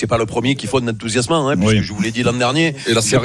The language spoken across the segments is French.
c'est pas le premier qui fonde d'enthousiasme, puisque je vous l'ai dit l'an dernier.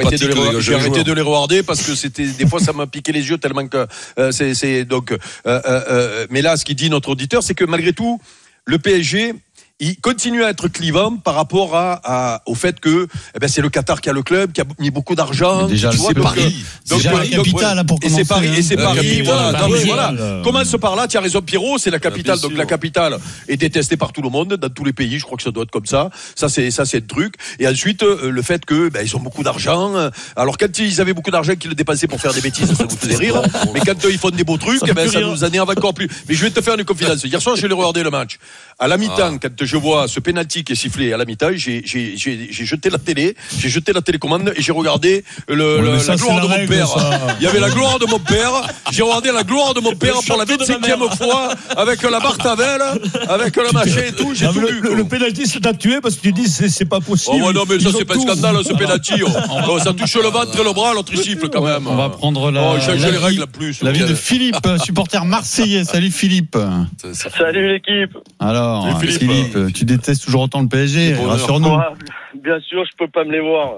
Mais déjà, c'est Paris. Donc, la capitale pour commencer. Et c'est Paris. Voilà. Commence par là. Tu as raison, Pierrot. C'est la capitale. Donc la capitale est détestée par tout le monde, dans tous les pays. Je crois que ça doit être comme ça. Ça c'est le truc. Et ensuite, le fait que ils ont beaucoup d'argent. Alors quand ils avaient beaucoup d'argent, qu'ils le dépensaient pour faire des bêtises, ça vous faisait rire. Mais quand ils font des beaux trucs, ça nous énerve encore plus. Mais je vais te faire une confidence. Hier soir, je l'ai regardé le match. À la mi-temps, quand je vois ce penalty qui est sifflé à la mi-temps, j'ai jeté la télé, j'ai jeté la télécommande et j'ai regardé la gloire de mon père. Il y avait la gloire de mon père. J'ai regardé la gloire de mon père pour la 25e fois avec la Martavel, avec le machin et tout. J'ai tout vu. Le penalty, ça t'a tué parce que tu dis c'est pas possible. Oh non, mais ça c'est pas un scandale, ce penalty. Ça touche le ventre et le bras, l'autre il siffle quand même. On va prendre l'avis de Philippe, supporter marseillais. Salut Philippe. Salut l'équipe. Alors, Philippe, tu détestes toujours autant le PSG, rassure-nous. Bien sûr, je peux pas me les voir.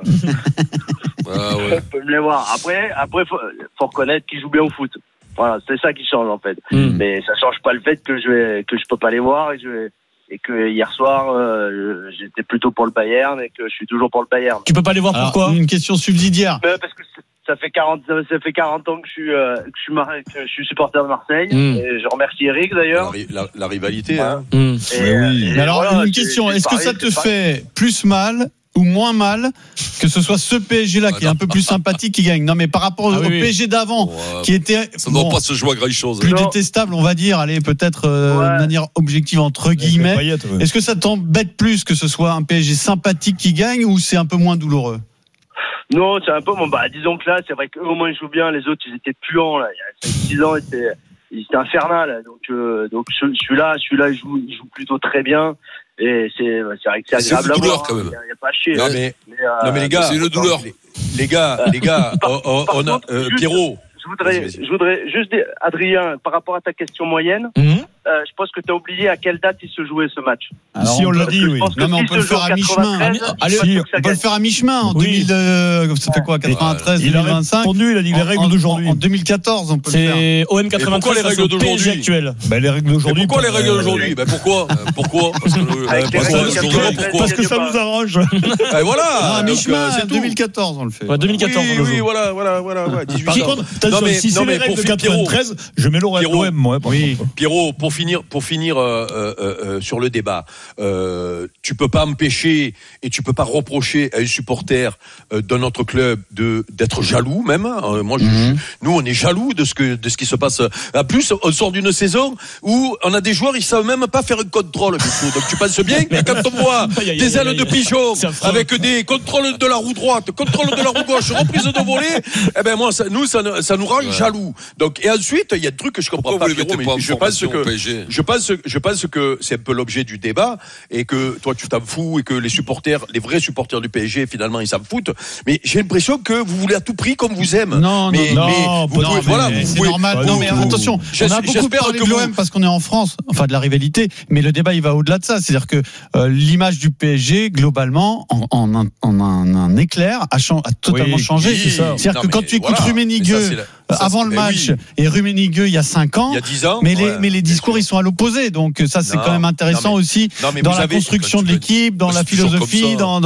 Je peux me les voir. Après, faut reconnaître qu'ils jouent bien au foot. Voilà, c'est ça qui change en fait. Mais ça change pas le fait que je peux pas les voir et que hier soir j'étais plutôt pour le Bayern et que je suis toujours pour le Bayern. Tu peux pas les voir pourquoi ? Une question subsidiaire. Parce que ça fait 40 ans que je suis supporter de Marseille. Et je remercie Eric d'ailleurs. La rivalité. Mais alors une question, est-ce que ça te fait plus mal ou moins mal que ce soit ce PSG là qui est un peu plus sympathique qui gagne? Non mais par rapport au PSG d'avant qui était ça ne doit pas se jouer à grand chose. Plus détestable, on va dire, allez peut-être de manière objective entre guillemets. Est-ce que ça t'embête plus que ce soit un PSG sympathique qui gagne ou c'est un peu moins douloureux? Non, c'est un peu disons que là, c'est vrai qu'eux au moins ils jouent bien, les autres ils étaient puants là, il y a 5-6 ans ils étaient infernal. Donc celui-là il joue plutôt très bien et c'est vrai que c'est agréable à voir. Il n'y a pas à chier. Non mais les gars, c'est une douleur. Les gars, on a Pierrot. Je voudrais juste dire, Adrien, par rapport à ta question moyenne, je pense que tu as oublié à quelle date il se jouait ce match. Alors, si on l'a dit, oui. Non, mais on peut le faire à mi-chemin. Allez, on peut le faire à mi-chemin. En 2000, ça fait quoi, 93, 2025? Il a dit les règles d'aujourd'hui. En 2014, on peut le faire. C'est OM 93. Pourquoi les règles d'aujourd'hui actuelles? Les règles d'aujourd'hui. Pourquoi les règles d'aujourd'hui? Pourquoi? Parce que ça nous arrange. Voilà. À mi-chemin, 2014, on le fait. 2014. Oui, voilà. Par contre, si c'est les règles de 93, je mets l'OM, moi. Pierrot, pour finir sur le débat, tu peux pas empêcher et tu peux pas reprocher à un supporter d'un autre club d'être jaloux même. Nous on est jaloux de ce qui se passe. En plus, on sort d'une saison où on a des joueurs ils savent même pas faire un contrôle. Donc tu penses bien que quand on voit des ailes de pigeon avec des contrôles de la roue droite, contrôle de la roue gauche, reprise de volée, ça nous rend jaloux. Donc et ensuite il y a des trucs que je comprends pas, Pierrot, mais je pense que c'est un peu l'objet du débat et que toi tu t'en fous et que les vrais supporters du PSG finalement ils s'en foutent. Mais j'ai l'impression que vous voulez à tout prix comme vous aime. C'est normal. Non mais attention, on a beaucoup parlé de l'OM parce qu'on est en France, enfin de la rivalité, mais le débat il va au-delà de ça. C'est-à-dire que l'image du PSG globalement en un éclair a totalement changé. C'est-à-dire que quand tu écoutes Rummenigge avant le match et Rummenigge il y a 5 ans, il y a 10 ans, mais les discours ils sont à l'opposé, donc ça c'est quand même intéressant aussi dans la construction de l'équipe, dans la philosophie, dans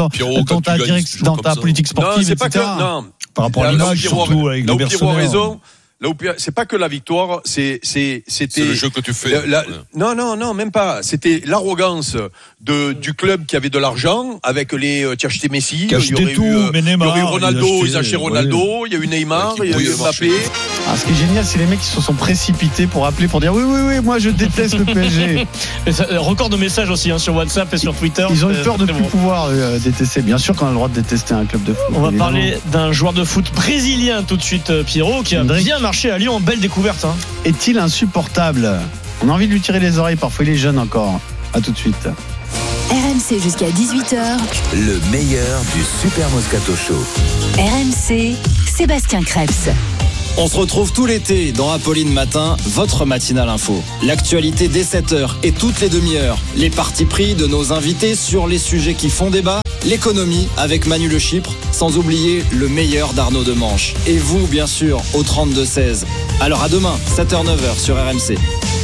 ta politique sportive, c'est pas etc. Par rapport à l'image, surtout avec le raison. Là où c'est pas que la victoire, c'était le jeu que tu fais. Non, même pas. C'était l'arrogance du club qui avait de l'argent avec tu as acheté Messi, il y aurait eu Ronaldo, ils achetaient Ronaldo, il y a eu Neymar, il y a eu Mbappé. Ce qui est génial, c'est les mecs qui se sont précipités pour appeler pour dire oui, moi je déteste le PSG. Record de messages aussi sur WhatsApp et sur Twitter. Ils ont eu peur de ne plus pouvoir détester. Bien sûr qu'on a le droit de détester un club de foot. On va parler d'un joueur de foot brésilien tout de suite, Pierrot, qui a bien marché à Lyon. Belle découverte. Est-il insupportable? On a envie de lui tirer les oreilles, parfois il est jeune encore. À tout de suite. RMC jusqu'à 18h. Le meilleur du Super Moscato Show. RMC, Sébastien Krebs. On se retrouve tout l'été dans Apolline Matin, votre matinale info. L'actualité dès 7h et toutes les demi-heures. Les partis pris de nos invités sur les sujets qui font débat. L'économie avec Manu Le Chypre, sans oublier le meilleur d'Arnaud Demanche. Et vous, bien sûr, au 32-16. Alors à demain, 7h-9h sur RMC.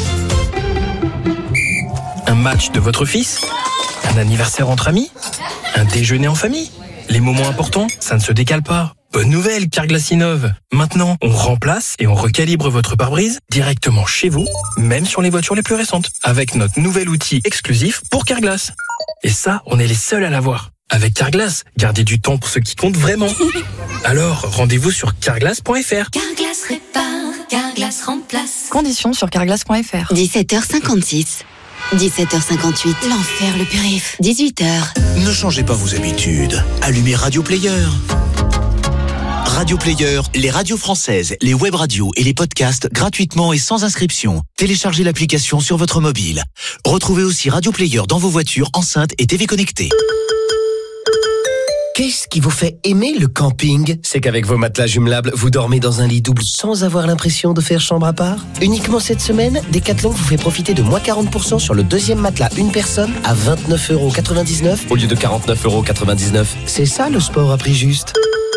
Un match de votre fils ? Un anniversaire entre amis ? Un déjeuner en famille ? Les moments importants, ça ne se décale pas. Bonne nouvelle, Carglass innove. Maintenant, on remplace et on recalibre votre pare-brise directement chez vous, même sur les voitures les plus récentes, avec notre nouvel outil exclusif pour Carglass. Et ça, on est les seuls à l'avoir. Avec Carglass, gardez du temps pour ce qui compte vraiment. Alors, rendez-vous sur carglass.fr. Carglass répare, Carglass remplace. Conditions sur carglass.fr. 17h56. 17h58, l'enfer le périph'. 18h. Ne changez pas vos habitudes. Allumez Radio Player. Radio Player, les radios françaises, les web radios et les podcasts gratuitement et sans inscription. Téléchargez l'application sur votre mobile. Retrouvez aussi Radio Player dans vos voitures, enceintes et TV connectées. Qu'est-ce qui vous fait aimer le camping ? C'est qu'avec vos matelas jumelables, vous dormez dans un lit double sans avoir l'impression de faire chambre à part. Uniquement cette semaine, Decathlon vous fait profiter de moins 40% sur le deuxième matelas une personne à 29,99€ au lieu de 49,99€. C'est ça le sport à prix juste.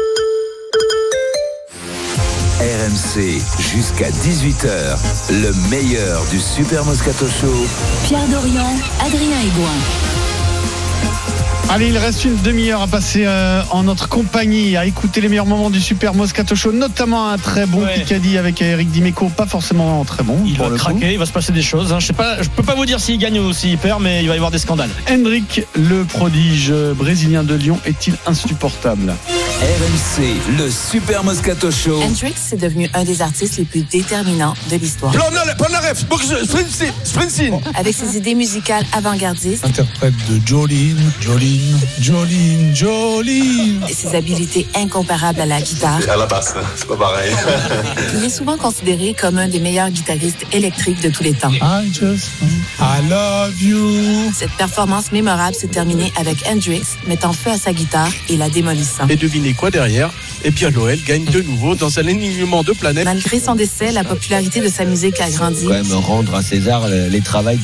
RMC, jusqu'à 18h, le meilleur du Super Moscato Show. Pierre Dorian, Adrien Aigouin. Allez, il reste une demi-heure à passer en notre compagnie, à écouter les meilleurs moments du Super Moscato Show, notamment un très bon Kikadi avec Eric Dimeco, pas forcément très bon. Il va craquer, il va se passer des choses. Je peux pas vous dire s'il gagne ou s'il perd, mais il va y avoir des scandales. Hendrik, le prodige brésilien de Lyon, est-il insupportable ? RMC, le Super Moscato Show. Hendrik est devenu un des artistes les plus déterminants de l'histoire. Avec ses idées musicales avant-gardistes, interprète de Jolene. et ses habiletés incomparables à la guitare. À la basse, c'est pas pareil. Il est souvent considéré comme un des meilleurs guitaristes électriques de tous les temps. I love you. Cette performance mémorable s'est terminée avec Hendrik mettant feu à sa guitare et la démolissant. Et devinez quoi derrière ? Eh bien, Noël gagne de nouveau dans un alignement de planètes. Malgré son décès, la popularité de sa musique a grandi. Il faut quand même rendre à César les travaux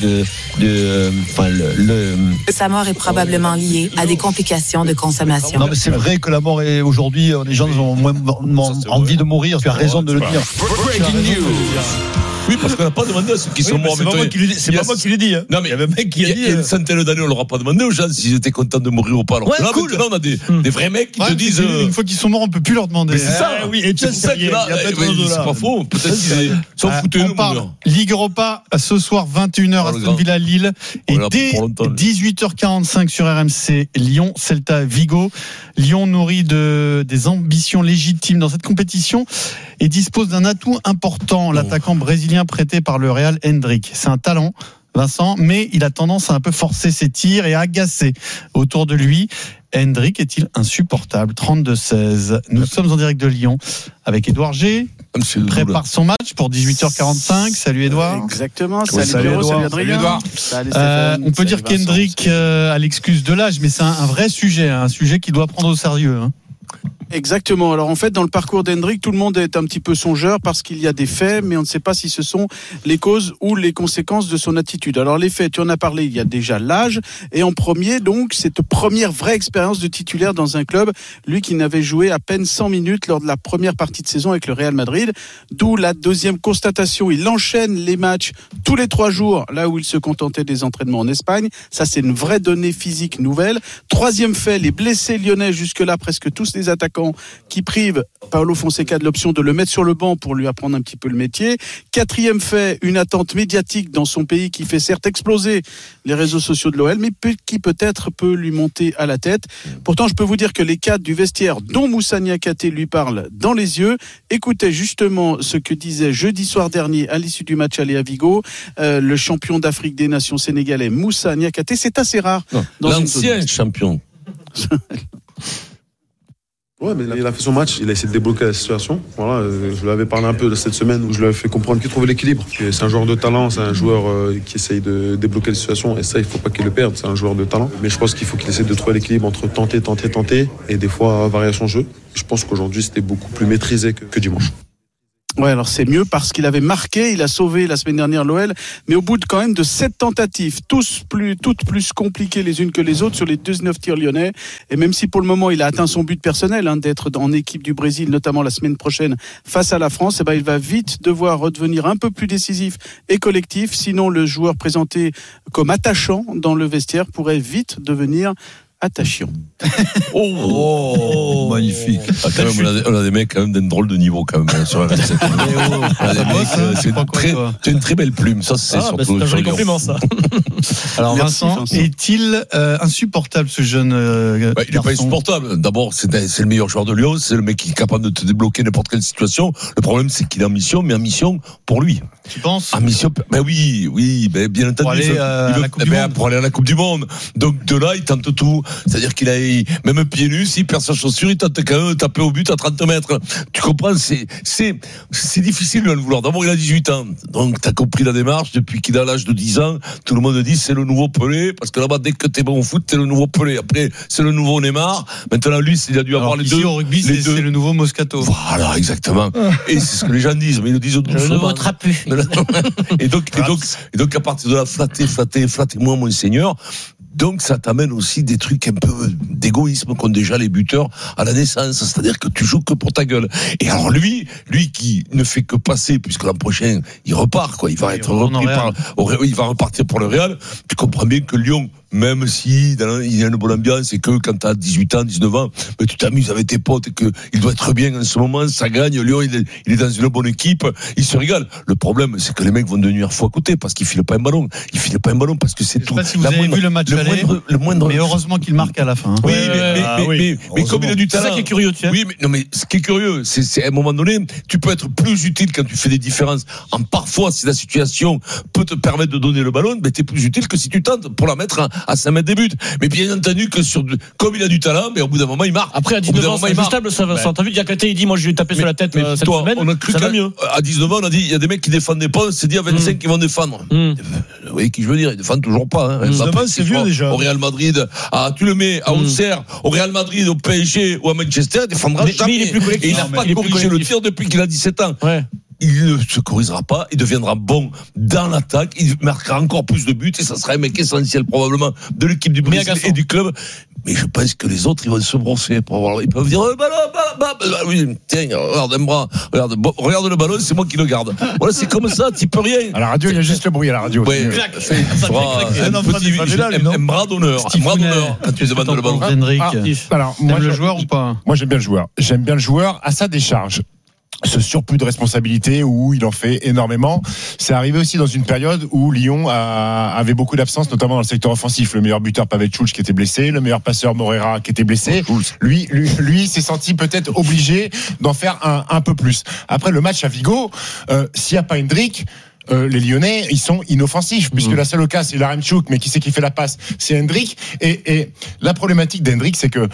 Sa mort est probablement liée à des complications de consommation. Non, mais c'est vrai que la mort est aujourd'hui, les gens ont moins envie de mourir. Tu as raison de le dire. Breaking news. Oui, parce qu'on n'a pas demandé à ceux qui sont morts. C'est pas moi qui l'ai dit. Non, mais il y avait un mec qui a dit. Il y a une centaine d'années, on leur a pas demandé aux gens s'ils étaient contents de mourir ou pas. Alors là, cool. Maintenant, on a des vrais mecs qui te disent. Une fois qu'ils sont morts, on peut plus leur demander. Mais c'est ça. Oui, et c'est pour ça que là, c'est pas faux. Peut-être qu'ils s'en foutaient. On parle Ligue Europa ce soir 21h Aston Villa Lille et dès 18h45 sur RMC Lyon Celta Vigo. Lyon nourri des ambitions légitimes dans cette compétition et dispose d'un atout important, l'attaquant brésilien prêté par le Real, Hendrik. C'est un talent, Vincent, mais il a tendance à un peu forcer ses tirs et à agacer autour de lui. Hendrik est-il insupportable ? 32-16. Nous sommes en direct de Lyon avec Édouard G. Il prépare son match pour 18h45. Salut Édouard. Exactement. Salut Édouard. Salut Adrien. On peut dire qu'Hendrik a l'excuse de l'âge, mais c'est un vrai sujet, un sujet qu'il doit prendre au sérieux. Exactement. Alors en fait, dans le parcours d'Hendrik, tout le monde est un petit peu songeur parce qu'il y a des faits, mais on ne sait pas si ce sont les causes ou les conséquences de son attitude. Alors les faits, tu en as parlé, il y a déjà l'âge, et en premier, donc, cette première vraie expérience de titulaire dans un club, lui qui n'avait joué à peine 100 minutes lors de la première partie de saison avec le Real Madrid, d'où la deuxième constatation. Il enchaîne les matchs tous les 3 jours, là où il se contentait des entraînements en Espagne. Ça, c'est une vraie donnée physique nouvelle. Troisième fait, les blessés lyonnais, jusque-là, presque tous les attaquants qui prive Paulo Fonseca de l'option de le mettre sur le banc pour lui apprendre un petit peu le métier. Quatrième fait, une attente médiatique dans son pays qui fait certes exploser les réseaux sociaux de l'OL, mais qui peut-être peut lui monter à la tête. Pourtant, je peux vous dire que les cadres du vestiaire, dont Moussa Niakhaté, lui parlent dans les yeux. Écoutez justement ce que disait jeudi soir dernier, à l'issue du match aller à Vigo, le champion d'Afrique des Nations sénégalais, Moussa Niakhaté. C'est assez rare. L'ancien champion. Ouais, mais il a fait son match, il a essayé de débloquer la situation. Voilà, je lui avais parlé un peu de cette semaine où je lui avais fait comprendre qu'il trouvait l'équilibre. C'est un joueur de talent, c'est un joueur qui essaye de débloquer la situation et ça, il ne faut pas qu'il le perde. C'est un joueur de talent. Mais je pense qu'il faut qu'il essaie de trouver l'équilibre entre tenter et des fois variation de jeu. Je pense qu'aujourd'hui, c'était beaucoup plus maîtrisé que dimanche. Ouais, alors c'est mieux parce qu'il avait marqué, il a sauvé la semaine dernière l'OL, mais au bout de quand même de 7 tentatives, toutes plus compliquées les unes que les autres sur les 19 tirs lyonnais. Et même si pour le moment il a atteint son but personnel d'être en équipe du Brésil, notamment la semaine prochaine face à la France, il va vite devoir redevenir un peu plus décisif et collectif. Sinon, le joueur présenté comme attachant dans le vestiaire pourrait vite devenir attachant. Magnifique. Quand même, on a des mecs quand même d'un drôle de niveau quand même sur la recette. C'est une très belle plume. Ça, c'est surtout c'est un joli compliment, ça. Alors Vincent, est-il insupportable ce jeune il n'est pas insupportable. D'abord, c'est le meilleur joueur de Lyon. C'est le mec qui est capable de te débloquer n'importe quelle situation. Le problème, c'est qu'il est en mission, mais en mission pour lui. Tu penses? En mission, oui, bien entendu. Pour aller à la Coupe du Monde. Donc de là, il tente tout. C'est-à-dire qu'il a même pieds nus, s'il perd sa chaussure, il tente quand même de taper au but à 30 mètres. Tu comprends? C'est difficile de le vouloir. D'abord, il a 18 ans. Donc, t'as compris la démarche. Depuis qu'il a l'âge de 10 ans, tout le monde dit c'est le nouveau Pelé. Parce que là-bas, dès que t'es bon au foot, t'es le nouveau Pelé. Après, c'est le nouveau Neymar. Maintenant, lui, il a dû avoir les deux. Au rugby, c'est le nouveau Moscato. Voilà, exactement. Et c'est ce que les gens disent. Mais ils le disent doucement. Le nouveau Trapu. Et donc, à partir de là, flattez-moi, mon Seigneur. Donc ça t'amène aussi des trucs un peu d'égoïsme qu'ont déjà les buteurs à la naissance, c'est-à-dire que tu joues que pour ta gueule. Et alors lui qui ne fait que passer, puisque l'an prochain il repart, il va être repris il va repartir pour le Real. Tu comprends bien que Lyon, même si il y a une bonne ambiance et que quand t'as 18 ans, 19 ans, mais tu t'amuses avec tes potes et que il doit être bien en ce moment, ça gagne, Lyon il est dans une bonne équipe, il se régale. Le problème, c'est que les mecs vont devenir fou à côté parce qu'ils filent pas un ballon. Ils filent pas un ballon parce que c'est tout. Je sais pas si vous avez vu le match mais heureusement qu'il marque à la fin. Oui, mais comme il a du talent. C'est ça qui est curieux, tu sais. Oui, mais ce qui est curieux, c'est à un moment donné, tu peux être plus utile quand tu fais des différences. Parfois, si la situation peut te permettre de donner le ballon, mais t'es plus utile que si tu tentes pour la mettre à 5 mètres des buts. Mais bien entendu que comme il a du talent, mais au bout d'un moment, il marque. Après, à 19 ans, c'est ajustable, ça. T'as vu, Diakhaté, il dit, moi, je vais taper sur la tête cette semaine. On a cru ça va mieux. À 19 ans, on a dit, il y a des mecs qui défendaient pas, on s'est dit à 25 qu'ils vont défendre. Vous voyez qui je veux dire, ils défendent toujours pas. 19 ans, c'est vieux déjà. Au Real Madrid, tu le mets à Auxerre, au Real Madrid, au PSG ou à Manchester, il défendra jamais. Il est plus collectif. Et il n'a pas corrigé le tir depuis qu'il a 17 ans. Ouais. Il ne se corrigera pas, il deviendra bon dans l'attaque, il marquera encore plus de buts et ça sera un mec essentiel probablement de l'équipe du Brésil et du club. Mais je pense que les autres, ils vont se brosser pour voir. Ils peuvent dire, oui, tiens, regarde un bras, regarde le ballon, c'est moi qui le garde. Voilà, c'est comme ça, tu peux rien. À la radio, il y a juste le bruit à la radio. Ouais, un bras d'honneur. Un bras d'honneur quand tu demandes le ballon. Alors, moi, le joueur ou pas? Moi, j'aime bien le joueur. J'aime bien le joueur à sa décharge. Ce surplus de responsabilité où il en fait énormément. C'est arrivé aussi dans une période où Lyon avait beaucoup d'absence, notamment dans le secteur offensif. Le meilleur buteur Pavel Čuč qui était blessé, le meilleur passeur Moreira qui était blessé. Lui s'est senti peut-être obligé d'en faire un peu plus. Après le match à Vigo, s'il n'y a pas Hendrick, les Lyonnais, ils sont inoffensifs, puisque la seule occasion, c'est Yaremchuk, mais qui c'est qui fait la passe? C'est Hendrick. Et la problématique d'Hendrick, c'est que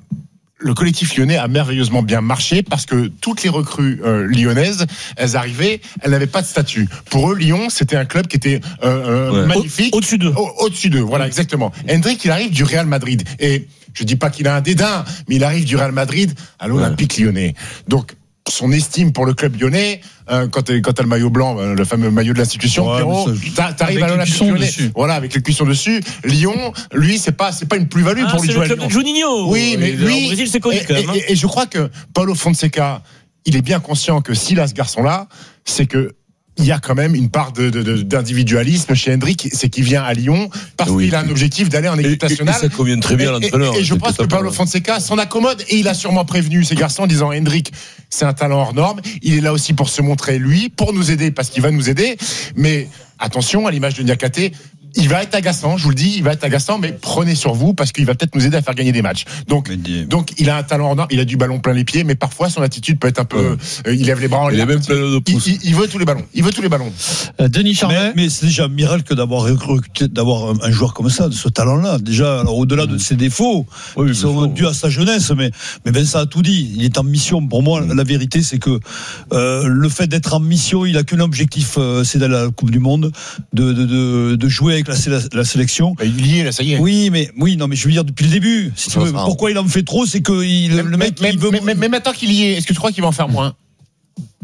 le collectif lyonnais a merveilleusement bien marché parce que toutes les recrues lyonnaises, elles arrivaient, elles n'avaient pas de statut. Pour eux, Lyon, c'était un club qui était magnifique. Au-dessus d'eux. Au-dessus d'eux, voilà, exactement. Hendrick, il arrive du Real Madrid. Et je dis pas qu'il a un dédain, mais il arrive du Real Madrid à l'Olympique lyonnais. Donc, son estime pour le club lyonnais, quand t'as le maillot blanc, le fameux maillot de l'institution, Pierrot, t'arrives à l'Olympique lyonnais, voilà, avec les cuissons dessus. Lyon, lui, c'est pas une plus-value pour lui jouer à Lyon. C'est le club de Juninho. Oui, mais lui, au Brésil, c'est connu quand même. Et je crois que Paulo Fonseca, il est bien conscient que s'il a ce garçon-là, c'est que il y a quand même une part d'individualisme chez Hendrick, c'est qu'il vient à Lyon parce qu'il a un objectif d'aller en équipe nationale. Et ça convient très bien à l'entraîneur. Et je pense que Paulo Fonseca s'en accommode et il a sûrement prévenu ses garçons en disant Hendrick, c'est un talent hors norme, il est là aussi pour se montrer lui, pour nous aider parce qu'il va nous aider, mais attention à l'image de Diakhaté. Il va être agaçant, je vous le dis, il va être agaçant, mais prenez sur vous parce qu'il va peut-être nous aider à faire gagner des matchs. Donc il a un talent hors norme, il a du ballon plein les pieds, mais parfois son attitude peut être un peu. Il lève les bras en l'air. Il est même plein de pouces. Il veut tous les ballons. Il veut tous les ballons. Denis Charvet. Mais c'est déjà miracle d'avoir un joueur comme ça, de ce talent-là. Déjà, alors au-delà de ses défauts, ils sont dus à sa jeunesse, mais Vincent a tout dit. Il est en mission. Pour moi, la vérité, c'est que le fait d'être en mission, il a qu'un objectif, c'est d'aller à la Coupe du Monde, de jouer avec la sélection. Il y est là, ça y est. Oui, mais je veux dire depuis le début. Si tu veux, pourquoi il en fait trop, c'est que le mec il veut. Mais maintenant qu'il y est, est-ce que tu crois qu'il va en faire moins?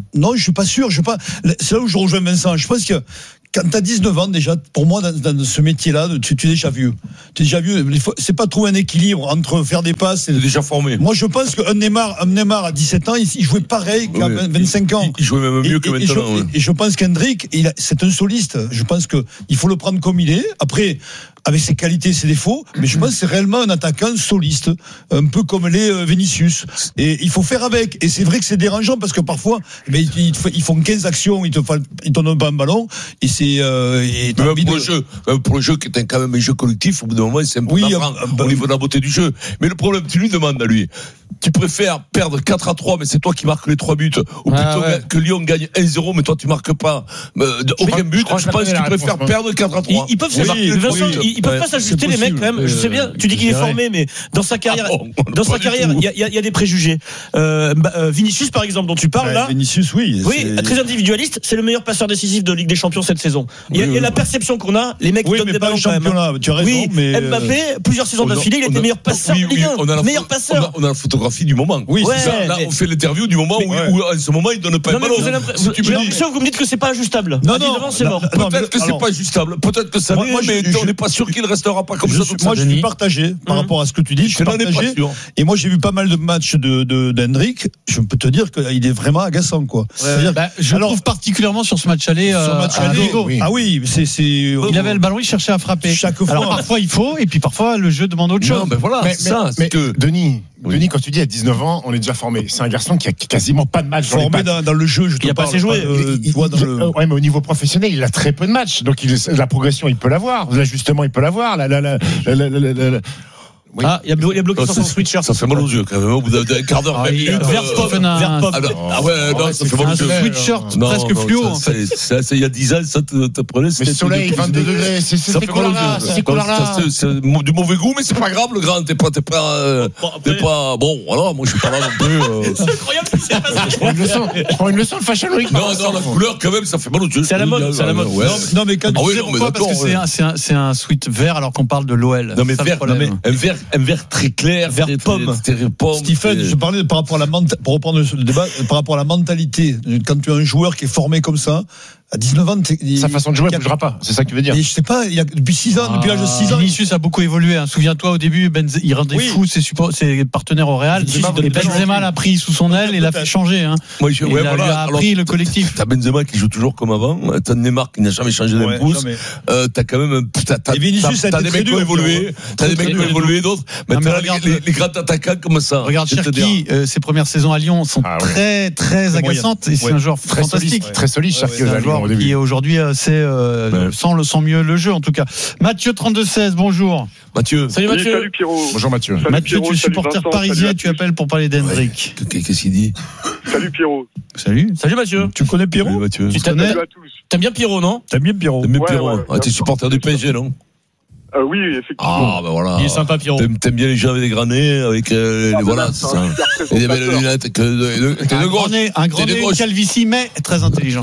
Non, je suis pas sûr. C'est là où je rejoins Vincent. Je pense que quand tu as 19 ans déjà, pour moi, dans ce métier-là, tu es déjà vieux. C'est pas trouver un équilibre entre faire des passes. Tu es déjà formé. Moi, je pense qu'un Neymar à 17 ans, il jouait pareil qu'à 25 ans. Il jouait même mieux que maintenant. Et je pense qu'Hendrick, c'est un soliste. Je pense qu'il faut le prendre comme il est. Après, avec ses qualités et ses défauts, mais je pense que c'est réellement un attaquant soliste, un peu comme les Vinicius. Et il faut faire avec. Et c'est vrai que c'est dérangeant parce que parfois, ils font 15 actions, ils te donnent pas un ballon. Et c'est pour le jeu qui est quand même un jeu collectif, au bout d'un moment, c'est un peu au niveau de la beauté du jeu. Mais le problème, tu lui demandes à lui, tu préfères perdre 4-3, mais c'est toi qui marques les 3 buts, ou plutôt que Lyon gagne 1-0, mais toi tu marques pas aucun but. Je pense que tu préfères perdre 4-3. Ils peuvent ils peuvent pas s'ajuster, les mecs, quand même. Je sais bien, tu dis qu'il est formé, mais dans sa carrière, il y a des préjugés. Vinicius, par exemple, dont tu parles là. Vinicius, oui, très individualiste, c'est le meilleur passeur décisif de Ligue des Champions cette saison. Il y a la perception qu'on a, les mecs qui donnent des ballons quand même. Tu as raison, mais Mbappé, plusieurs saisons d'affilée, il était meilleur passeur de Ligue 1, meilleur passeur. On a la photographie du moment. Oui, c'est ça. Là, on fait l'interview du moment où en ce moment il donne pas le ballon. J'ai l'impression que vous me dites que c'est pas ajustable. Non, c'est mort. Peut-être que c'est pas ajustable. Peut-être que ça l'est, mais on n'est pas sûr qu'il restera pas comme ça. Moi, je suis partagé par rapport à ce que tu dis. Je suis partagé. Et moi, j'ai vu pas mal de matchs d'Hendrick. Je peux te dire qu'il est vraiment agaçant, quoi. Je trouve particulièrement sur ce match aller. Ah oui, il avait le ballon, il cherchait à frapper. Chaque fois. Alors parfois il faut, et puis parfois le jeu demande autre chose. Mais voilà, c'est ça. Mais Denis, quand tu dis à 19 ans, on est déjà formé. C'est un garçon qui a quasiment pas de match formé dans le jeu. Il a pas assez joué. Ouais, mais au niveau professionnel, il a très peu de matchs. Donc la progression, il peut l'avoir. L'ajustement, il peut l'avoir. Oui. Il y a bloqué sur son sweatshirt. Ça fait mal aux yeux quand même. Au bout d'un quart d'heure. Vert pop. Ah ouais, non, ça fait mal aux yeux. Un sweatshirt presque fluo en fait. Il y a 10 ans, ça te prenait. Mais soleil, 22 degrés, c'est ces couleurs-là. C'est du mauvais goût, mais c'est pas grave, le grand. T'es pas. Bon, voilà, moi je suis pas là non plus. C'est incroyable ce qui s'est passé. Je prends une leçon de Fashion Week. Non, la couleur quand même, ça fait mal aux yeux. C'est à la mode. Non, mais quand tu sais pourquoi, parce que c'est un sweat vert alors qu'on parle de l'OL. Non, mais vert, un vert très clair, vert pomme. Stephen, je parlais par rapport à pour reprendre le débat, par rapport à la mentalité. Quand tu as un joueur qui est formé comme ça, à 19 ans, sa façon de jouer ne bougera pas. C'est ça que tu veux dire. Et je sais pas, depuis 6 ans, depuis l'âge de 6 ans. Vinicius a beaucoup évolué. Souviens-toi, au début, il rendait fou ses partenaires au Real. Et Benzema l'a pris sous son aile et l'a fait changer. Il a appris le collectif. T'as Benzema qui joue toujours comme avant. T'as Neymar qui n'a jamais changé d'un pouce. T'as quand même t'as des mecs qui ont évolué. T'as des mecs qui ont évolué, d'autres. Mais t'as les grands attaquants comme ça. Regarde Cherki, ses premières saisons à Lyon sont très, très agaçantes. Et c'est un joueur fantastique. Très solide, Cherki. Qui aujourd'hui sent mieux le jeu en tout cas. Mathieu 32-16, bonjour. Mathieu. Salut Mathieu. Salut Pierrot. Bonjour Mathieu. Mathieu, tu es supporter parisien, tu appelles pour parler d'Hendrick. Qu'est-ce qu'il dit? Salut Pierrot. Salut Mathieu. Tu connais Pierrot? Salut Mathieu. Salut à tous. T'aimes bien Pierrot, non? T'aimes bien Pierrot? T'es supporter du PSG, non? Oui, effectivement. Ah, ben voilà. Il est sympa, Pierrot. T'aimes bien les gens avec des granets, avec voilà, c'est ça. Et des belles lunettes, un grand nez, une calvitie, mais très intelligent.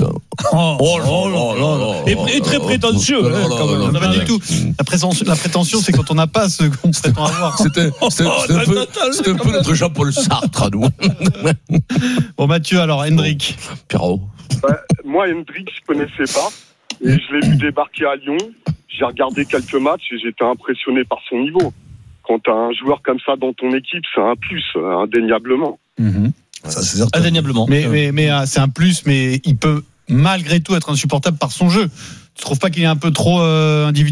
Et très prétentieux. Pas du tout. La prétention, c'est quand on n'a pas ce qu'on prétend avoir. C'était un peu notre Jean-Paul Sartre à nous. Bon, Mathieu, alors, Hendrick. Pierrot. Moi, Hendrick, je connaissais pas. Et je l'ai vu débarquer à Lyon. J'ai regardé quelques matchs et j'étais impressionné par son niveau. Quand tu as un joueur comme ça dans ton équipe, c'est un plus, indéniablement. Ça, c'est certain. Indéniablement. Mais c'est un plus, mais il peut malgré tout être insupportable par son jeu. Tu trouves pas qu'il est un peu trop individualiste ?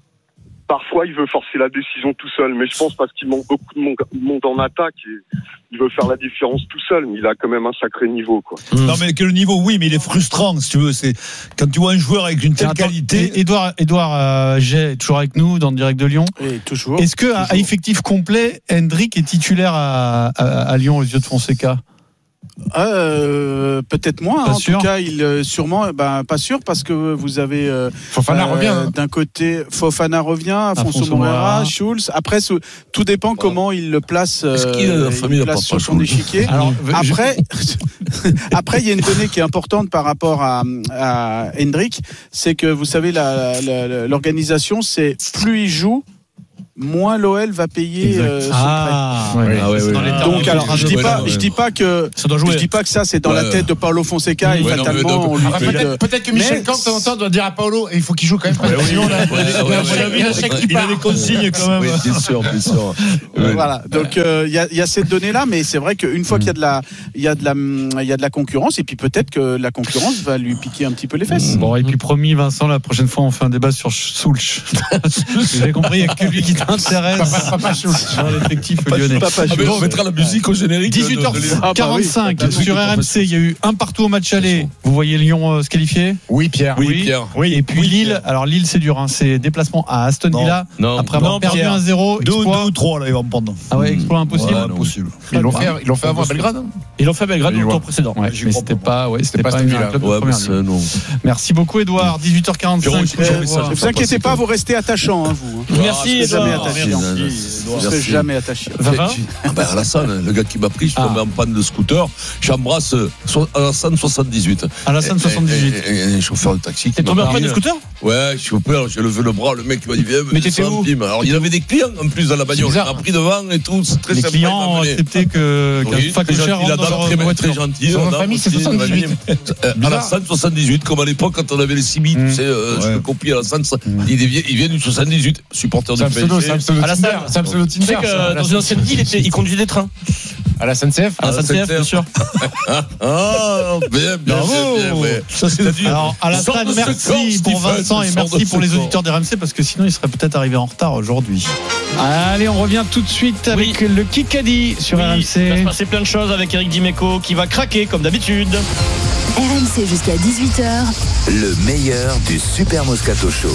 Parfois, il veut forcer la décision tout seul, mais je pense parce qu'il manque beaucoup de monde en attaque et il veut faire la différence tout seul, mais il a quand même un sacré niveau, quoi. Non, mais que le niveau, oui, mais il est frustrant, si tu veux. C'est quand tu vois un joueur avec une telle qualité. Édouard Jay est toujours avec nous dans le direct de Lyon. Et toujours. Est-ce que à effectif complet, Hendrick est titulaire à Lyon aux yeux de Fonseca? Peut-être moins. En tout cas, il sûrement, pas sûr parce que vous avez Fofana revient. D'un côté, Fofana revient, Afonso Moreira, Schulz. Après, tout dépend comment il le place. Sur son échiquier. Alors, après, il y a une donnée qui est importante par rapport à Hendrick, c'est que vous savez l'organisation, c'est plus il joue, moins l'OL va payer son prêt. Donc alors, je dis pas que ça c'est dans la tête de Paulo Fonseca et fatalement on lui peut-être que Michel Caen de temps en temps doit dire à Paulo il faut qu'il joue quand même. Il a des consignes quand même. Bien sûr. Voilà. Donc il y a cette donnée là, mais c'est vrai qu'une fois qu'il y a de la concurrence, et puis peut-être que la concurrence va lui piquer un petit peu les fesses. Bon, et puis promis, Vincent, la prochaine fois on fait un débat sur Soulch. J'ai compris, il n'y a que lui qui t'intéresse. Papa Soulch. Dans l'effectif lyonnais. On mettra la musique au générique. 18h45 sur RMC, il y a eu un partout au match aller. Vous voyez Lyon se qualifier ? Oui, Pierre. Oui, et puis Lille, alors Lille c'est dur, c'est déplacement à Aston Villa. Après avoir perdu 1-0. 2 ou 3 là, ils vont me prendre. Ah ouais, exploit impossible. Impossible. Ils l'ont fait avant à Belgrade. Ils l'ont fait à Belgrade au tour précédent. Mais c'était pas un club de première ligue. Merci beaucoup Edouard, 18h45. Ne vous inquiétez pas, vous restez attachant vous. Merci Edouard. Vous serez jamais attaché. Alassane, le gars qui m'a pris, je suis tombé en panne de scooter. J'embrasse Alassane 78. Alassane 78. Un chauffeur de taxi. T'es tombé en panne de scooter ? Ouais, chauffeur, j'ai levé le bras, le mec m'a dit viens. Mais t'étais où ? Alors il y avait des clients en plus dans la bagnole. Il a pris devant et tout, c'est très sympa. Les clients ont accepté qu'un facteur rentre dans leur voiture. Très gentil. Son famille c'est 78. Alassane 78, comme à l'époque quand on avait les 6 bits, tu sais, je le copie Alassane, il vient du 78, supporter du PSG. C'est un pseudo Tinder. Tu sais que dans une ancienne ville, il conduisait des trains. À la SNCF, bien sûr. Bien. Alors, Alassane, merci pour Vincent et merci pour les auditeurs d'RMC parce que sinon, ils seraient peut-être arrivés en retard aujourd'hui. Allez, on revient tout de suite avec le Kikadi sur RMC. Il va se passer plein de choses avec Eric Dimeco qui va craquer comme d'habitude. RMC jusqu'à 18h. Le meilleur du Super Moscato Show.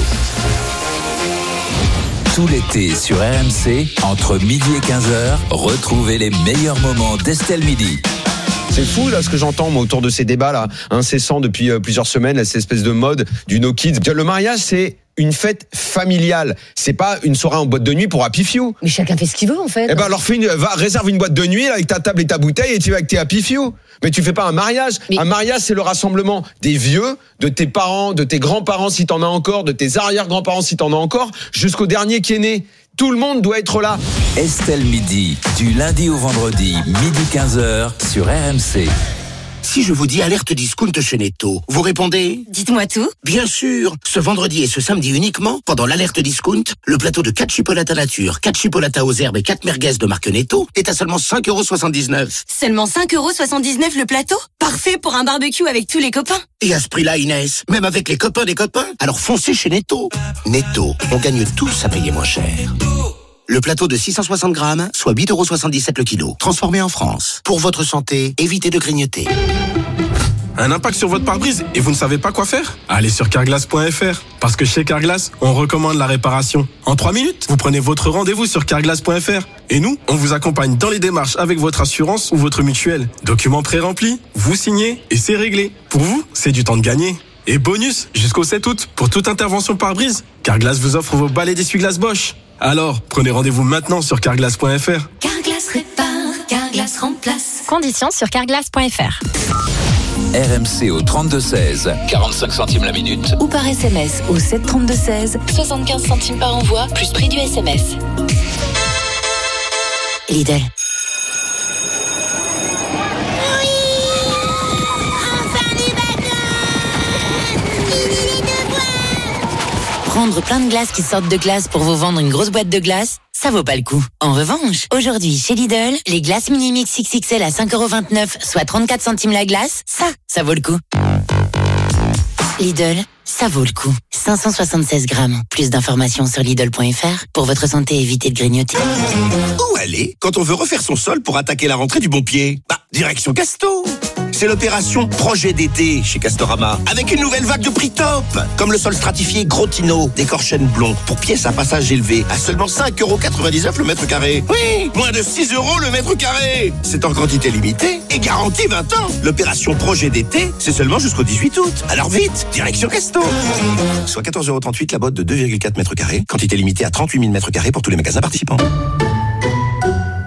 Tout l'été sur RMC, entre midi et 15h, retrouvez les meilleurs moments d'Estelle Midi. C'est fou là ce que j'entends moi autour de ces débats là incessants depuis plusieurs semaines, cette espèce de mode du no kids. Le mariage c'est une fête familiale, c'est pas une soirée en boîte de nuit pour Happy Few. Mais chacun fait ce qu'il veut en fait. Eh ben alors réserve une boîte de nuit là, avec ta table et ta bouteille et tu vas avec tes Happy Few. Mais tu fais pas un mariage. Un mariage c'est le rassemblement des vieux, de tes parents, de tes grands-parents si t'en as encore, de tes arrière-grands-parents si t'en as encore, jusqu'au dernier qui est né. Tout le monde doit être là. Estelle Midi, du lundi au vendredi, midi 15h sur RMC. Si je vous dis alerte discount chez Netto, vous répondez ? Dites-moi tout. Bien sûr. Ce vendredi et ce samedi uniquement, pendant l'alerte discount, le plateau de 4 chipolatas nature, 4 chipolatas aux herbes et 4 merguez de marque Netto est à seulement 5,79 €. Seulement 5,79 € le plateau ? Parfait pour un barbecue avec tous les copains. Et à ce prix-là, Inès, même avec les copains des copains, alors foncez chez Netto. Netto, on gagne tous à payer moins cher. Le plateau de 660 grammes, soit 8,77 € le kilo. Transformé en France. Pour votre santé, évitez de grignoter. Un impact sur votre pare-brise et vous ne savez pas quoi faire ? Allez sur carglass.fr. Parce que chez Carglass, on recommande la réparation. En 3 minutes, vous prenez votre rendez-vous sur carglass.fr. Et nous, on vous accompagne dans les démarches avec votre assurance ou votre mutuelle. Documents pré-remplis, vous signez et c'est réglé. Pour vous, c'est du temps de gagner. Et bonus, jusqu'au 7 août, pour toute intervention pare-brise, Carglass vous offre vos balais d'essuie-glace Bosch. Alors, prenez rendez-vous maintenant sur carglass.fr. Carglass répare, Carglass remplace. Conditions sur carglass.fr. RMC au 32-16, 45 centimes la minute. Ou par SMS au 732-16, 75 centimes par envoi, plus prix du SMS. Lidl. Prendre plein de glaces qui sortent de glace pour vous vendre une grosse boîte de glace, ça vaut pas le coup. En revanche, aujourd'hui chez Lidl, les glaces mini-mix XXL à 5,29 €, soit 34 centimes la glace, ça vaut le coup. Lidl, ça vaut le coup. 576 grammes. Plus d'informations sur Lidl.fr. Pour votre santé, évitez de grignoter. Où aller quand on veut refaire son sol pour attaquer la rentrée du bon pied ? Direction Casto. C'est l'opération Projet d'été chez Castorama, avec une nouvelle vague de prix top, comme le sol stratifié Grotino d'Écorchène Blond, pour pièces à passage élevé, à seulement 5,99 € le mètre carré. Oui, moins de 6 € le mètre carré. C'est en quantité limitée et garantie 20 ans. L'opération Projet d'été, c'est seulement jusqu'au 18 août. Alors vite, direction Casto. Soit 14,38 € la botte de 2,4 mètres carrés, quantité limitée à 38 000 mètres carrés pour tous les magasins participants.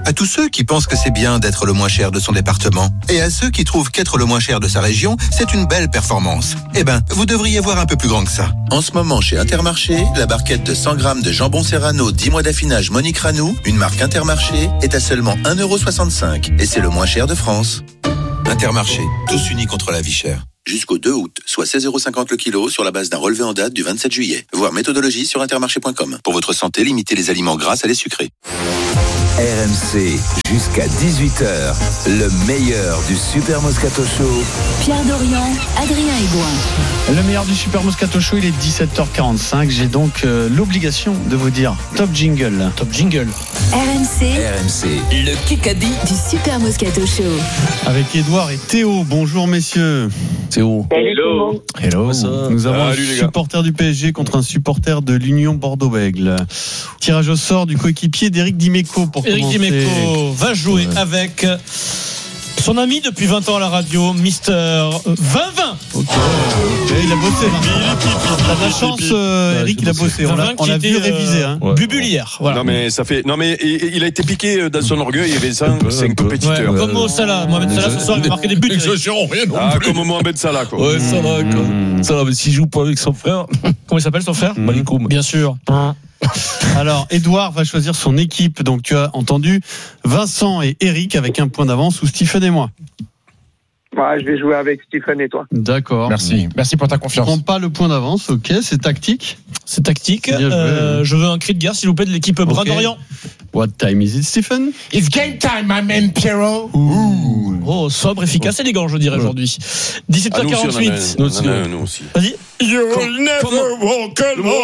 À tous ceux qui pensent que c'est bien d'être le moins cher de son département. Et à ceux qui trouvent qu'être le moins cher de sa région, c'est une belle performance. Eh ben, vous devriez voir un peu plus grand que ça. En ce moment, chez Intermarché, la barquette de 100 grammes de jambon Serrano 10 mois d'affinage Monique Ranou, une marque Intermarché, est à seulement 1,65 €. Et c'est le moins cher de France. Intermarché, tous unis contre la vie chère. Jusqu'au 2 août, soit 16,50 € le kilo sur la base d'un relevé en date du 27 juillet. Voir méthodologie sur intermarché.com. Pour votre santé, limitez les aliments gras à les sucrés. RMC, jusqu'à 18h, le meilleur du Super Moscato Show. Pierre Dorian, Adrien Aigouin. Le meilleur du Super Moscato Show, il est 17h45. J'ai donc l'obligation de vous dire top jingle. Top jingle. RMC, le Kikadi du Super Moscato Show. Avec Edouard et Théo. Bonjour messieurs. Théo. Hello. Hello. Nous avons un supporter du PSG contre un supporter de l'Union Bordeaux-Bègles. Tirage au sort du coéquipier d'Éric Dimeco pour Éric Dimeco va jouer avec son ami depuis 20 ans à la radio, Mister 2020. Ok. Il a bossé. T'as de la chance, Eric, il a bossé. On l'a vu réviser. Bubule hier. Voilà. Non mais ça fait. Non mais il a été piqué dans son orgueil. Vincent, c'est un compétiteur. Comme Mohamed Salah ce soir, il va marquer des buts. Comme Mohamed Salah quoi. Ouais, Salah, mais s'il joue pas avec son frère. Comment il s'appelle son frère? Malikoum. Bien sûr. Alors, Edouard va choisir son équipe. Donc, tu as entendu Vincent et Eric avec un point d'avance ou Stephen et moi. Ouais, je vais jouer avec Stephen et toi. D'accord. Merci pour ta confiance. Prends pas le point d'avance, ok, c'est tactique. C'est tactique. Je veux un cri de guerre, s'il vous plaît, de l'équipe Bras d'Orient. What time is it, Stephen? It's game time, my man, Pierrot. Oh, sobre, efficace, élégant, je dirais aujourd'hui. 17h48. Nous aussi. Vas-y. You'll never walk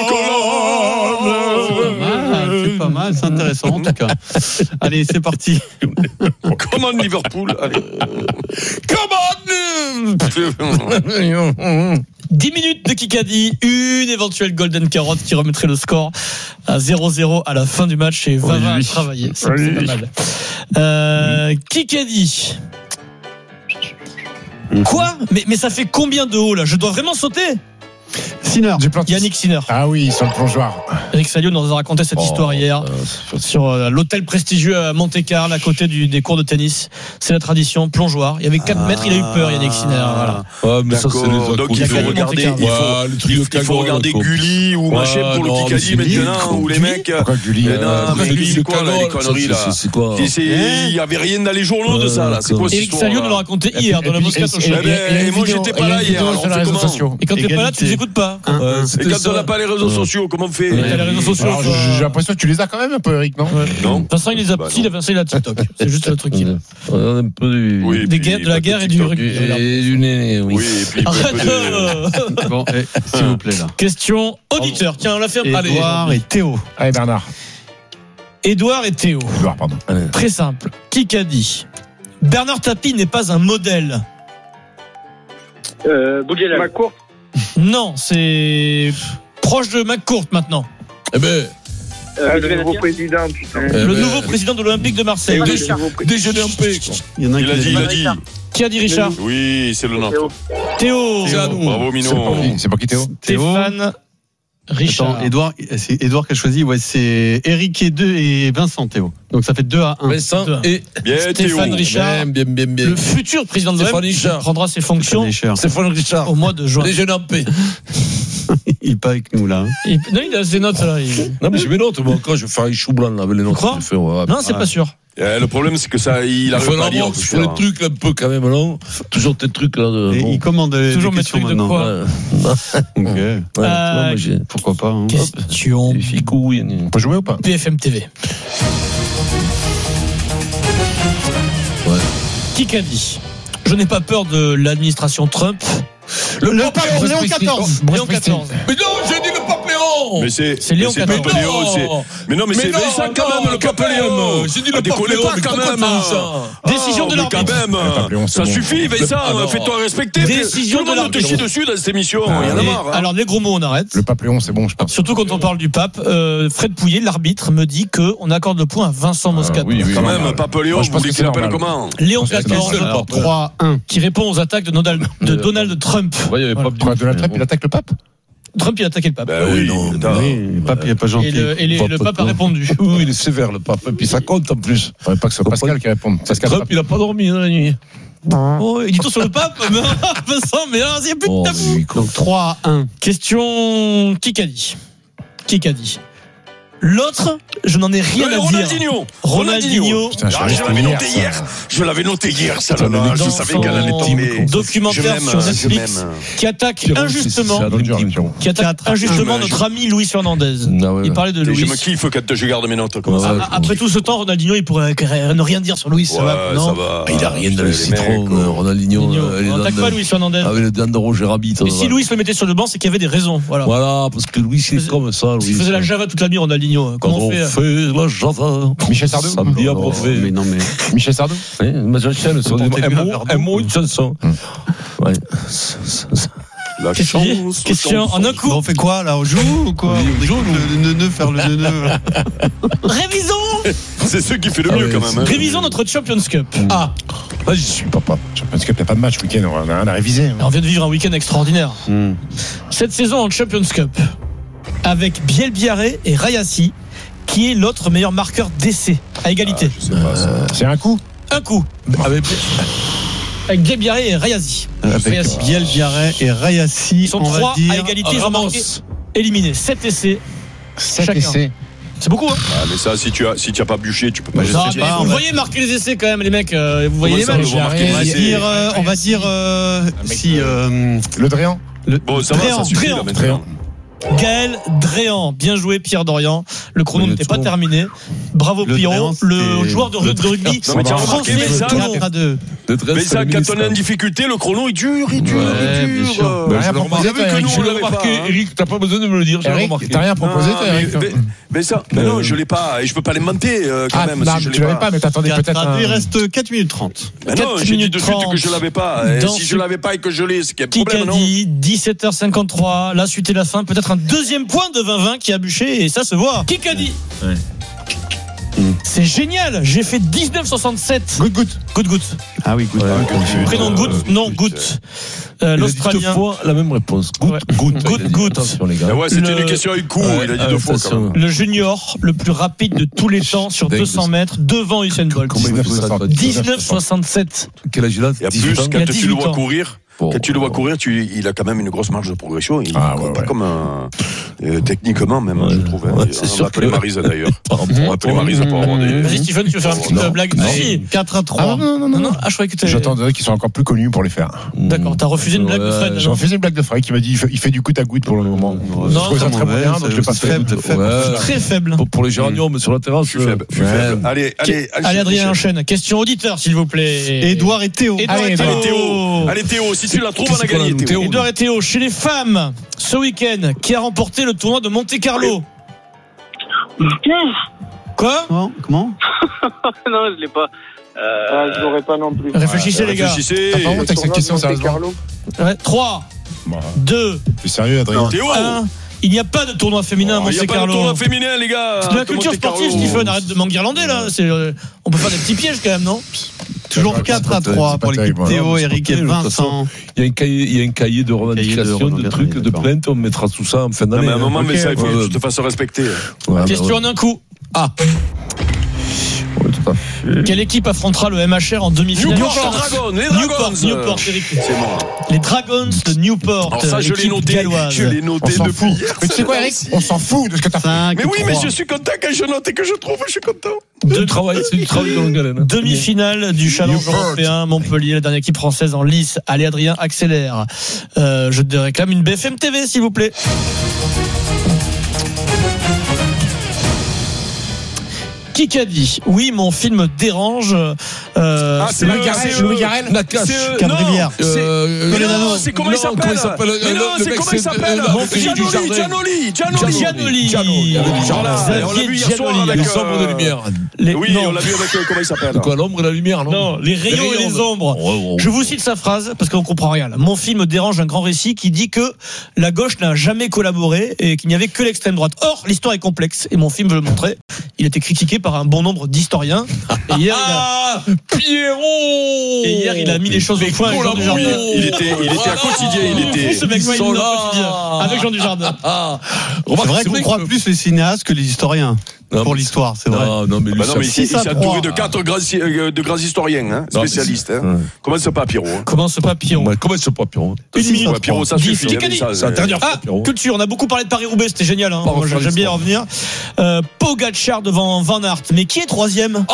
alone. C'est pas mal, c'est intéressant en tout cas. Allez, c'est parti. Come on Liverpool. Allez. Come on. 10 minutes de Kikadi, une éventuelle Golden Carotte qui remettrait le score à 0-0 à la fin du match et va travailler. C'est pas mal. Kikadi. Quoi? Mais ça fait combien de haut là? Je dois vraiment sauter? Sinner. Yannick Sinner. Ah oui, sur le plongeoir. Eric Salio nous a raconté cette histoire hier sur l'hôtel prestigieux à Monte-Carlo à côté des cours de tennis. C'est la tradition, plongeoir. Il y avait 4 mètres, il a eu peur, Yannick Sinner. Voilà. Ah, mais ça, c'est les autres. Donc il faut regarder Gulli ou machin pour le Kikadi maintenant, ou les mecs. Pourquoi Gulli? C'est quoi les conneries là? C'est quoi? Il y avait rien dans les journaux de ça là. C'est quoi cette Eric histoire? Salio nous l'a raconté hier dans la Moscato Show. Et moi j'étais pas là hier. Et quand t'es pas là, tu écoutes pas. Et quand on n'a pas les réseaux sociaux, comment on fait? Les réseaux sociaux. J'ai l'impression que tu les as quand même un peu, Eric, non? Non. Vincent, il les a. Si, Vincent, il a TikTok. C'est juste le truc qu'il a. Un peu de la guerre et du rugby. Et du néné, oui. Et puis arrête. Bon, s'il vous plaît là. Question auditeur. Tiens, on l'a fait. Edouard et Théo. Allez, Bernard. Edouard et Théo. Edouard, pardon. Très simple. Qui qu'a dit Bernard Tapie n'est pas un modèle? Boudjelal. McCourt. Non, c'est proche de McCourt maintenant. Eh ben. Le nouveau président, putain. Le nouveau président de l'Olympique de Marseille. Déjeuner en paix. Il y en a il a dit. Qui a dit Richard? Oui, c'est le nôtre. Théo. Bravo Mino. C'est pas qui Théo? Stéphane. Richard. Attends, c'est Edouard qui a choisi. Ouais, c'est Eric et Vincent, Théo. Donc ça fait 2-1. Vincent et Stéphane Richard. Bien. Le futur président de l'OM prendra ses fonctions. Stéphane Richard. Au mois de juin. Déjeuner en paix. Il est pas avec nous là. Non, il a ses notes là. Non, mais j'ai mes notes. Moi, encore, je vais faire un chou blanc là avec les notes. Quoi? Non, c'est pas sûr. Le problème, c'est que ça, il arrive pas à lire. Je fais les trucs un peu quand même, non? Toujours tes trucs là. Il commande les toujours mes questions trucs maintenant. de quoi? Ok. Pourquoi pas? Question. On peut jouer ou pas? BFM TV. Qui qu'a dit Je n'ai pas peur de l'administration Trump. Le pape Léon XIV. Léon XIV. Mais non, j'ai dit le pape Léon. Mais c'est Léon XIV. Mais non, mais c'est Vincent quand même, le pape Léon. J'ai dit le pape Léon. Pas quand même. Décision de l'arbitre. Quand même. Ça suffit, Vincent. Fais-toi respecter. Décision de l'arbitre. Tout le monde te chie dessus dans cette émission. Il y en a marre. Alors, les gros mots, on arrête. Le pape Léon, c'est bon, je pense. Surtout quand on parle du pape. Fred Pouillet, l'arbitre, me dit qu'on accorde le point à Vincent Moscato. Oui, quand même, pape Léon, je pense qu'il l'appelle comment? Léon XIV. 3-1. Qui répond aux attaques de Donald Trump. Donald Trump, il attaque le pape? Trump, il a attaqué le pape. Le pape, il n'est pas gentil. Et le pape a répondu. Oui, il est sévère, le pape. Et puis ça compte en plus. Il faudrait pas que ce soit Pascal qui réponde. Trump, il n'a pas dormi la nuit. Oh, il dit tout sur le pape, Vincent, mais là, il n'y a plus de tabou. Donc 3-1. Question Kikadi. L'autre, je n'en ai rien à dire. Ronaldinho. Putain, je l'avais noté hier, ça. Je savais qu'elle allait tomber. Documentaire sur Netflix qui attaque injustement notre ami Luis Fernandez. Il parlait de Luis. Je me kiffe quand je garde mes notes. Après tout ce temps, Ronaldinho, il pourrait ne rien dire sur Luis. Ça va. Il a rien dans le citron, Ronaldinho. On n'attaque pas Luis Fernandez. Avec le dent de Roger Rabbit. Mais si Luis le mettait sur le banc, c'est qu'il y avait des raisons. Voilà, parce que Luis, il est comme ça. Il faisait la Java toute la nuit, Ronaldinho. Comment on fait la Java. Michel Sardou. Samedi à Beauvais. Mais non, mais. Michel Sardou. Oui, ma chaîne, sur un mot, une chanson. Ouais. La chance. Question en un coup. On fait quoi là? On joue ou quoi? On joue le neuneu, faire le neuneu. Révisons. C'est ceux qui fait le mieux quand même. Révisons notre Champions Cup. J'y suis, papa. Champions Cup, il n'y a pas de match week-end. On a rien à réviser. On vient de vivre un week-end extraordinaire. Cette saison en Champions Cup, avec Biel Biarré et Rayassi, qui est l'autre meilleur marqueur d'essai à égalité. C'est un coup. Avec Biel Biarré et Rayassi. Avec Biel Biarré et Rayassi. Ils sont 3 à égalité, ils ont marqué éliminés. 7 essais. 7 chacun. essais. C'est beaucoup, hein? Mais ça, si tu as pas bûché, tu peux pas. Vous voyez marquer les essais quand même, les mecs. Vous voyez les matchs. On va dire si le Dréan. Bon, ça va, ça suffit là maintenant. Gaël Dréan, bien joué Pierre Dorian. Le chrono n'était pas terminé. Bravo Pierrot, le joueur de rugby. Non mais tu as remarqué, mais ça, quand on est en difficulté, le chrono il dure. Rien proposé. Je l'ai remarqué, Eric, t'as pas besoin de me le dire. T'as rien proposé, Eric. Mais ça, non, je l'ai pas, et je peux pas les monter quand même. Si je l'avais pas, mais t'attendais peut-être. Il reste 4 minutes 30. Non, j'ai dit de suite que je l'avais pas. Si je l'avais pas et que je l'ai, c'est qu'il y a un problème, non? 17h53, la suite et la fin, peut-être un deuxième point de 20-20 qui a bûché et ça se voit. Kikadi. C'est génial, j'ai fait 1967. Good. Ah oui, Good. Prénom Good, non Good. L'Australien. Il a dit 2 fois la même réponse. Good. Attention les gars. Ouais, c'était une question avec coup, il a dit 2 fois quand même. Le junior le plus rapide de tous les temps sur 200 mètres devant Usain Bolt. 1967. Quel âge il a? Et en plus, quand tu le vois courir. Quand tu le vois courir, il a quand même une grosse marge de progression. Il est pas comme techniquement même, je trouve. On va appeler Maryse d'ailleurs. On va appeler Maryse pour avoir des. Vas-y Stephen, tu veux faire une petite blague? Si. 4-3. Non. Je croyais que j'attendais qu'ils soient encore plus connus pour les faire. D'accord, t'as refusé une blague de Fred. J'ai refusé une blague de Fred qui m'a dit il fait du goutte à goutte pour le moment. Non, je trouvais ça très moyen, donc je l'ai pas fait. Très faible. Pour les géraniums sur la terrasse. Je suis faible. Allez, Adrien enchaîne. Question auditeur, s'il vous plaît. Édouard et Théo. Allez Théo, si tu la trouves, on a gagné. Edouard et Théo, chez les femmes, ce week-end, qui a remporté le tournoi de Monte-Carlo? Quoi? Comment? Non, je l'ai pas. Je l'aurais pas non plus. Réfléchissez, les gars. T'as pas honte avec cette question, sérieusement? 3, 2, T'es sérieux, Adrien? 1. Il n'y a pas de tournoi féminin à Monte-Carlo. Il n'y a pas de tournoi féminin, les gars. C'est de la culture sportive, Stephen. Arrête de m'enguirlander, là. On peut faire des petits pièges, quand même, non? Toujours 4-3 pour l'équipe Théo, Eric et Vincent. Il y a un cahier de revendication, de trucs, de plainte. On mettra tout ça en fin d'année. Mais à un moment, mais ça, il faut que tu te fasses respecter. Question en un coup. Quelle équipe affrontera le MHR en demi-finale? Newport, Eric. C'est moi. Les Dragons de Newport. Alors ça, je l'ai noté depuis hier. Mais tu sais quoi, Eric? On s'en fout de ce que t'as fait. Mais oui, mais je suis content quand je note et que je trouve, je suis content. C'est du travail dans le galène. Demi-finale du Challenge européen Montpellier, la dernière équipe française en lice. Allez, Adrien, accélère. Je te réclame une BFM TV, s'il vous plaît. Kikadi, oui, mon film dérange. C'est Louis Garrel, Nakache, Cabrivière. Non, c'est comment il s'appelle? C'est comment il s'appelle? Giannoli. On l'a vu hier soir avec les ombres de lumière. Oui, on l'a vu avec comment il s'appelle? Quoi, l'ombre et la lumière, non? Non, les rayons et les ombres. Je vous cite sa phrase parce qu'on comprend rien. Mon film dérange un grand récit qui dit que la gauche n'a jamais collaboré et qu'il n'y avait que l'extrême droite. Or, l'histoire est complexe et mon film veut le montrer. Il a été critiqué par un bon nombre d'historiens. Et hier, Pierrot. Et hier, il a mis les choses au point avec Jean Dujardin. Il était à quotidien. Ce mec, il nous avec Jean Dujardin. C'est vrai qu'on croit plus les cinéastes que les historiens. Pour l'histoire, c'est vrai. Non, mais il s'est entouré de 4 grands historiens, spécialistes. Commence pas, Pierrot. Commence pas, Pierrot. Une minute. Pierrot, ça suffit. C'est la dernière fois, Pierrot. Culture, on a beaucoup parlé de Paris-Roubaix, c'était génial. J'aime bien y revenir. Pogacar devant Van Aert. Mais qui est troisième?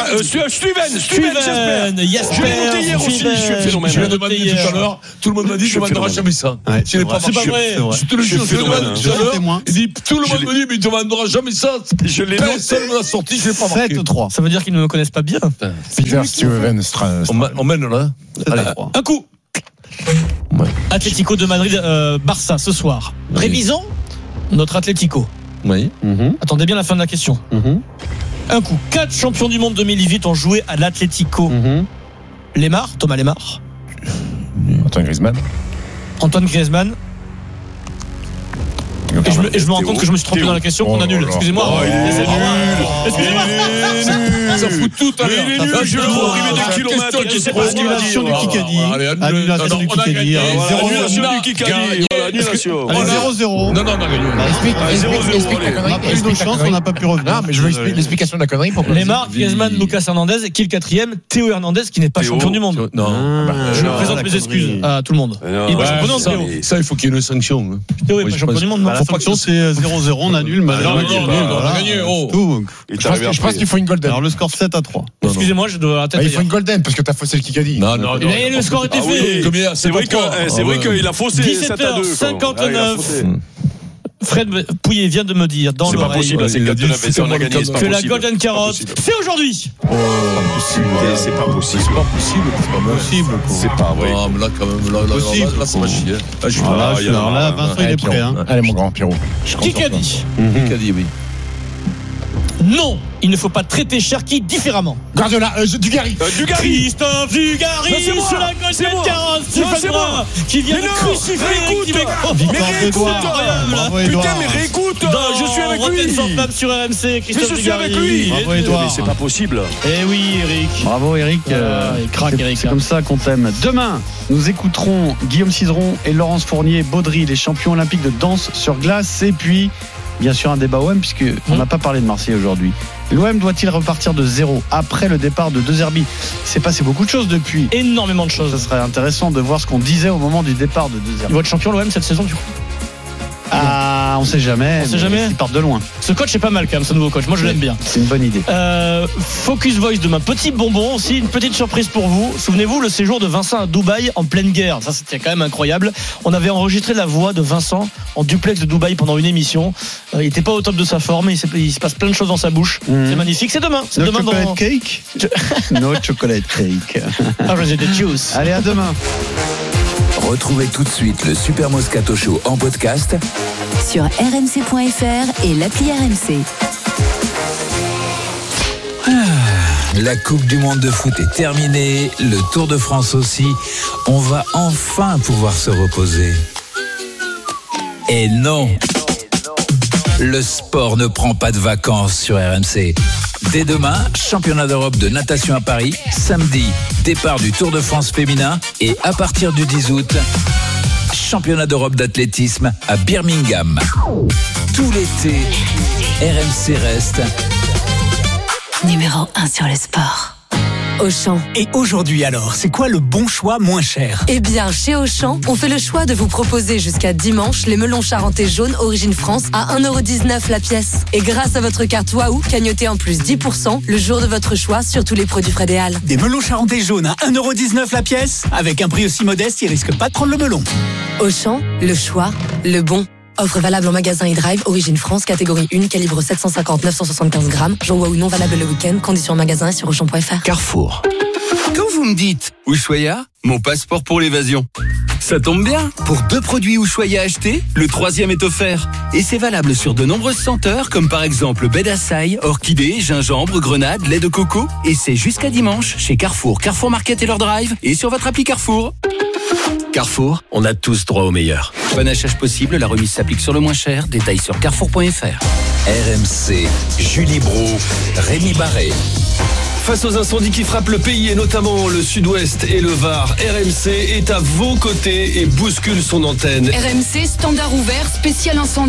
Steven. Jasper. Je l'ai noté hier aussi. Je l'ai demandé tout à l'heure. Tout le monde m'a dit je ne demanderai jamais ça. C'est pas vrai. Je te le jure, je l'ai demandé tout à l'heure. Il dit tout le monde me dit mais tu ne demanderas jamais ça. Personne ne l'a sorti, je l'ai pas marqué. 7-3. Ça veut dire qu'ils ne me connaissent pas bien. Peter Stuyven. On mène là. Allez, un coup. Atlético de Madrid, Barça ce soir. Révisons notre Atlético. Oui. Attendez bien la fin de la question. Un coup. 4 champions du monde 2018 ont joué à l'Atlético. Thomas Lemar. Antoine Griezmann. Et je me rends compte que je me suis trompé dans la question, qu'on annule. Excusez-moi. Excusez-moi. Ça fout tout à l'heure. Il est nul, je le vois arriver des kilomètres. Je sais pas ce qu'il va dire. Annulation du Kikadi. Annulation du Kikadi. Annulation du Kikadi. Annulation. 0-0. Non, on a gagné. On n'a pas eu de chance, on n'a pas pu revenir. Non, mais je veux l'explication de la connerie. Lemar, Griezmann, Lucas Hernandez, qui est le quatrième? Théo Hernandez, qui n'est pas champion du monde. Non. Je présente mes excuses à tout le monde. Il n'est pas champion du monde, Théo. Ça, il faut qu'il y ait une sanction. Théo n'est pas champion du monde, non? La sanction, c'est 0-0, on annule. On a gagné. Je pense qu'il faut une golden. Alors le score 7-3. Excusez-moi, je dois la tête. Il faut une golden parce que t'as faussé le Kikadi. Non. Le score était fait. C'est vrai qu'il a faussé 17h59. Fred Pouillet vient de me dire dans l'oreille. C'est pas possible, c'est 4-9 on a gagné. Que la Golden Carotte, c'est aujourd'hui. C'est pas possible. C'est pas vrai. Là, quand même, là, ça va chier. Là, Vincent, il est prêt. Allez, mon grand Pierrot. Kikadi, oui. Non, il ne faut pas traiter Cherki différemment. Guardiola, Dugarry. Christophe Dugarry sur la Golden Carotte. C'est moi qui vient de crucifier Putain, mais réécoute. Je suis avec lui. Sur RMC, Christophe je suis avec lui. Bravo, Edouard. Mais c'est pas possible. Eh oui, Eric. Bravo, Eric. C'est comme ça qu'on t'aime. Demain, nous écouterons Guillaume Cizeron et Laurence Fournier-Baudry, les champions olympiques de danse sur glace. Et puis, bien sûr, un débat OM, puisqu'on n'a pas parlé de Marseille aujourd'hui. L'OM doit-il repartir de zéro après le départ de De Zerbi? Il s'est passé beaucoup de choses depuis. Énormément de choses. Ça serait intéressant de voir ce qu'on disait au moment du départ de De Zerbi. Il va être champion l'OM cette saison, du coup? On sait jamais. Ils partent de loin. Ce coach est pas mal quand même, ce nouveau coach. Moi je l'aime bien. C'est une bonne idée. Focus Voice demain. Petit bonbon aussi, une petite surprise pour vous. Souvenez-vous le séjour de Vincent à Dubaï en pleine guerre. Ça c'était quand même incroyable. On avait enregistré la voix de Vincent en duplex de Dubaï pendant une émission. Il était pas au top de sa forme. Il se passe plein de choses dans sa bouche. C'est magnifique. C'est demain. C'est demain chocolate cake. No chocolate cake. J'ai des juice. Allez, à demain. Retrouvez tout de suite le Super Moscato Show en podcast sur rmc.fr et l'appli RMC. La Coupe du Monde de foot est terminée, le Tour de France aussi. On va enfin pouvoir se reposer. Et non, le sport ne prend pas de vacances sur RMC. Dès demain, championnat d'Europe de natation à Paris. Samedi, départ du Tour de France féminin. Et à partir du 10 août, championnat d'Europe d'athlétisme à Birmingham. Tout l'été, RMC reste numéro 1 sur le sport. Auchan. Et aujourd'hui alors, c'est quoi le bon choix moins cher? Eh bien, chez Auchan, on fait le choix de vous proposer jusqu'à dimanche les melons charentais jaunes Origine France à 1,19€ la pièce. Et grâce à votre carte Waouh, cagnotez en plus 10% le jour de votre choix sur tous les produits Fred et Al. Des melons charentais jaunes à 1,19€ la pièce? Avec un prix aussi modeste, ils risquent pas de prendre le melon. Auchan, le choix, le bon. Offre valable en magasin et drive, Origine France, catégorie 1, calibre 750-975 grammes. Jour Waouh non valable le week-end, conditions en magasin et sur Auchan.fr. Carrefour. Quand vous me dites Ushuaïa, mon passeport pour l'évasion. Ça tombe bien, pour 2 produits Ushuaïa achetés, le 3e est offert. Et c'est valable sur de nombreuses senteurs, comme par exemple baie d'Açaï, orchidée, gingembre, grenade, lait de coco. Et c'est jusqu'à dimanche chez Carrefour, Carrefour Market et leur drive, et sur votre appli Carrefour. Carrefour, on a tous droit au meilleur. Bon achat possible, la remise s'applique sur le moins cher. Détails sur carrefour.fr. RMC, Julie Bro, Rémi Barré. Face aux incendies qui frappent le pays et notamment le sud-ouest et le Var, RMC est à vos côtés et bouscule son antenne. RMC, standard ouvert, spécial incendie.